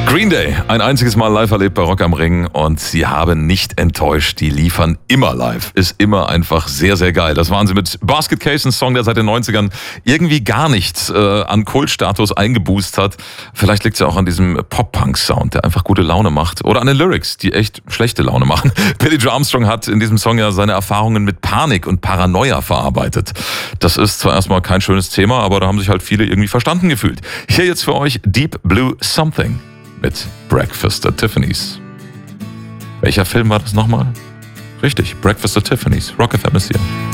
Green Day, ein einziges Mal live erlebt bei Rock am Ring und sie haben nicht enttäuscht. Die liefern immer live. Ist immer einfach sehr, sehr geil. Das waren sie mit Basket Case, ein Song, der seit den 90ern irgendwie gar nichts an Kultstatus eingeboost hat. Vielleicht liegt es ja auch an diesem Pop-Punk-Sound, der einfach gute Laune macht. Oder an den Lyrics, die echt schlechte Laune machen. Billie Joe Armstrong hat in diesem Song ja seine Erfahrungen mit Panik und Paranoia verarbeitet. Das ist zwar erstmal kein schönes Thema, aber da haben sich halt viele irgendwie verstanden gefühlt. Hier jetzt für euch Deep Blue Something mit Breakfast at Tiffany's. Welcher Film war das nochmal? Richtig, Breakfast at Tiffany's. Rock FM ist hier.